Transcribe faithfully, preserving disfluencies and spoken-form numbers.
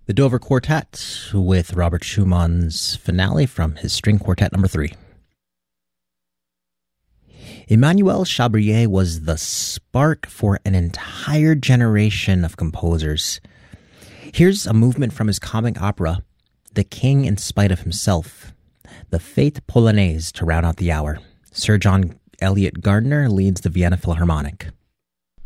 The Dover Quartet with Robert Schumann's finale from his string quartet number three. Emmanuel Chabrier was the spark for an entire generation of composers. Here's a movement from his comic opera, The King in Spite of Himself, the Fête Polonaise to round out the hour. Sir John Eliot Gardner leads the Vienna Philharmonic.